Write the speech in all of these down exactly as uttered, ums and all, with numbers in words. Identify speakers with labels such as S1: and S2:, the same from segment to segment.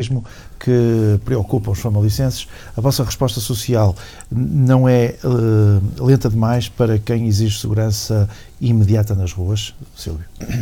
S1: absenteísmo que preocupa os famalicenses. A vossa resposta social não é uh, lenta demais para quem exige segurança imediata nas ruas? Silvio.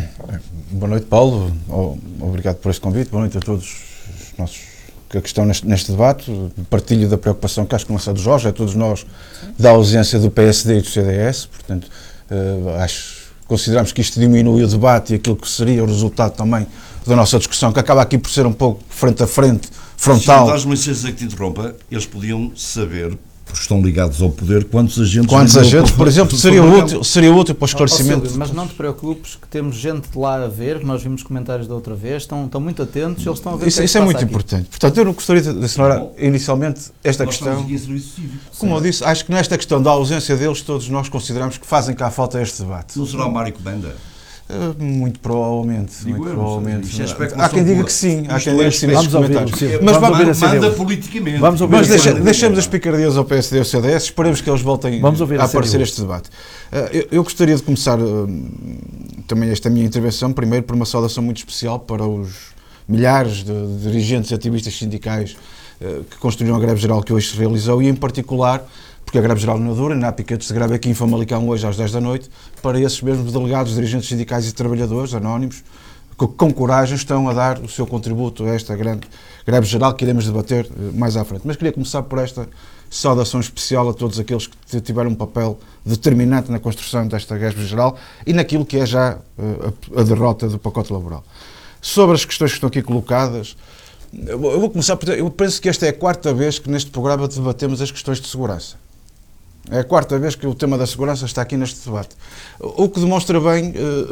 S2: Boa noite, Paulo. Obrigado por este convite. Boa noite a todos os nossos que estão neste, neste debate. Partilho da preocupação que acho que não é só do Jorge, é todos nós, da ausência do P S D e do C D S. Portanto, uh, acho, consideramos que isto diminui o debate e aquilo que seria o resultado também da nossa discussão, que acaba aqui por ser um pouco frente a frente, frontal.
S3: Se dás-me licença que te interrompa, eles podiam saber, porque estão ligados ao poder, quantos agentes...
S2: Quantos agentes, por exemplo, seria útil, seria útil para o esclarecimento...
S4: Oh, Silvio, mas não te preocupes que temos gente lá a ver, nós vimos comentários da outra vez, estão, estão muito atentos, eles estão a ver
S2: Isso,
S4: o que é,
S2: isso
S4: que
S2: é muito
S4: aqui.
S2: importante. Portanto, eu não gostaria de assinar inicialmente esta
S3: nós
S2: questão...
S3: Aqui em serviço cívico.
S2: Como eu disse, acho que nesta questão da ausência deles, todos nós consideramos que fazem cá falta este debate.
S3: Não será o Mário Comenda?
S2: Uh, muito provavelmente.
S3: Digo
S2: muito
S3: eu,
S2: provavelmente.
S3: É
S2: há quem diga que sim, há quem diga que sim nestes comentários.
S1: Mas
S3: vamos
S1: vamos
S3: manda, manda
S1: a
S3: politicamente.
S1: Vamos ouvir
S2: Mas deixa, deixamos as picardias ao P S D e ao C D S, esperemos que eles voltem a, a aparecer este debate. Uh, eu, eu gostaria de começar uh, também esta minha intervenção, primeiro por uma saudação muito especial para os milhares de, de dirigentes e ativistas sindicais uh, que construíram a greve geral que hoje se realizou e, em particular, porque a greve geral não dura, na piquetes de greve aqui em Famalicão hoje às dez da noite, para esses mesmos delegados, dirigentes sindicais e trabalhadores anónimos, que com coragem estão a dar o seu contributo a esta grande greve geral que iremos debater mais à frente. Mas queria começar por esta saudação especial a todos aqueles que tiveram um papel determinante na construção desta greve geral e naquilo que é já a, a derrota do pacote laboral. Sobre as questões que estão aqui colocadas, eu vou começar por... Eu penso que esta é a quarta vez que neste programa debatemos as questões de segurança. É a quarta vez que o tema da segurança está aqui neste debate. O que demonstra bem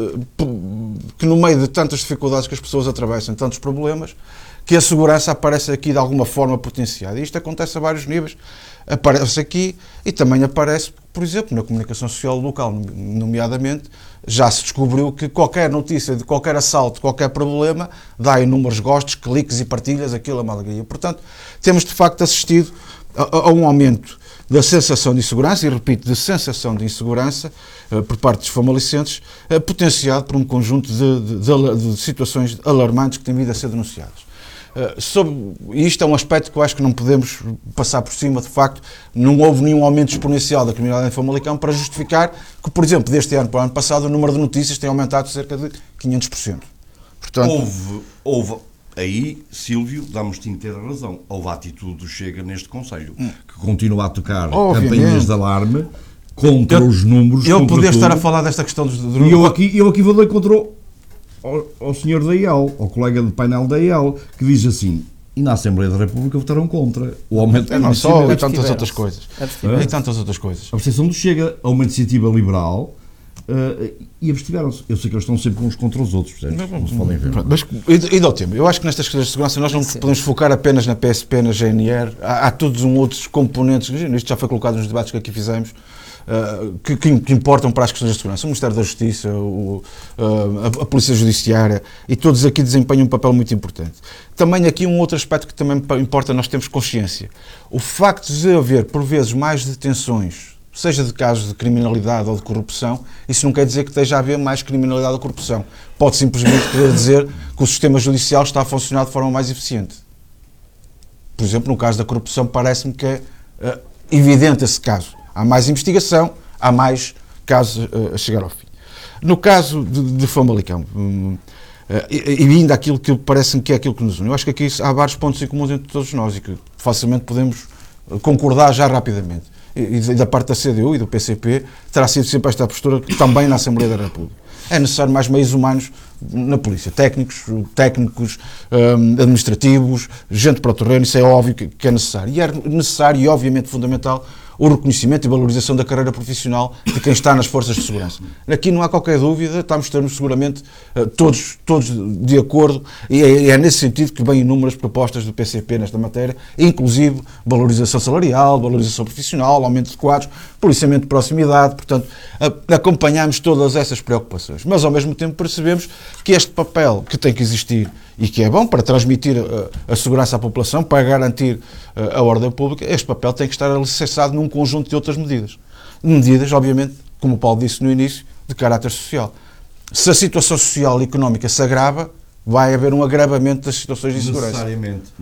S2: uh, que no meio de tantas dificuldades que as pessoas atravessam, tantos problemas, que a segurança aparece aqui de alguma forma potenciada. E isto acontece a vários níveis. Aparece aqui e também aparece, por exemplo, na comunicação social local, nomeadamente, já se descobriu que qualquer notícia de qualquer assalto, qualquer problema, dá inúmeros gostos, cliques e partilhas, aquilo é uma alegria. Portanto, temos de facto assistido a, a um aumento da sensação de insegurança, e repito, de sensação de insegurança uh, por parte dos famalicentes, uh, potenciado por um conjunto de, de, de, de situações alarmantes que têm vindo a ser denunciadas. Uh, sobre, e isto é um aspecto que eu acho que não podemos passar por cima, de facto, não houve nenhum aumento exponencial da criminalidade em Famalicão para justificar que, por exemplo, deste ano para o ano passado, o número de notícias tem aumentado cerca de quinhentos por cento. Portanto,
S3: houve... houve... Aí, Silvio, damos-te inteira razão. Houve a atitude do Chega neste Conselho, que continua a tocar
S2: obviamente
S3: campainhas de alarme contra
S2: eu,
S3: os números.
S2: Eu
S3: contra
S2: podia
S3: tudo.
S2: estar a falar desta questão dos...
S3: E eu aqui, eu aqui vou ler contra o, ao, ao senhor da I E L, ao colega de painel da I E L, que diz assim: e na Assembleia da República votaram contra o aumento da
S2: é, não só, e tantas outras
S4: se
S2: coisas. E tantas outras coisas.
S3: A percepção do Chega a uma iniciativa liberal. Uh, e abstiveram-se. Eu sei que eles estão sempre uns contra os outros, portanto, não se podem ver.
S2: Mas, e, e dá o tempo. Eu acho que nestas questões de segurança nós não Sim. podemos focar apenas na P S P, na G N R. Há, há todos um outros componentes, isto já foi colocado nos debates que aqui fizemos, uh, que, que, que importam para as questões de segurança. O Ministério da Justiça, o, uh, a, a Polícia Judiciária, e todos aqui desempenham um papel muito importante. Também aqui um outro aspecto que também importa, nós temos consciência. O facto de haver, por vezes, mais detenções, seja de casos de criminalidade ou de corrupção, isso não quer dizer que esteja a haver mais criminalidade ou corrupção. Pode simplesmente querer dizer que o sistema judicial está a funcionar de forma mais eficiente. Por exemplo, no caso da corrupção, parece-me que é uh, evidente esse caso. Há mais investigação, há mais casos uh, a chegar ao fim. No caso de, de Famalicão, um, uh, e, e ainda aquilo que parece-me que é aquilo que nos une, eu acho que aqui há vários pontos em comum entre todos nós e que facilmente podemos concordar já rapidamente. E da parte da C D U e do P C P, terá sido sempre esta postura também na Assembleia da República. É necessário mais meios humanos na polícia, técnicos, técnicos um, administrativos, gente para o terreno, isso é óbvio que, que é necessário. E é necessário e obviamente fundamental o reconhecimento e valorização da carreira profissional de quem está nas forças de segurança. Aqui não há qualquer dúvida, estamos, estamos seguramente uh, todos, todos de acordo, e é, é nesse sentido que vêm inúmeras propostas do P C P nesta matéria, inclusive valorização salarial, valorização profissional, aumento de quadros, policiamento de proximidade, portanto, uh, acompanhamos todas essas preocupações. Mas, ao mesmo tempo, percebemos que este papel que tem que existir e que é bom para transmitir a, a segurança à população, para garantir a, a ordem pública, este papel tem que estar alicerçado num conjunto de outras medidas. Medidas, obviamente, como o Paulo disse no início, de caráter social. Se a situação social e económica se agrava, vai haver um agravamento das situações de insegurança.
S3: Necessariamente.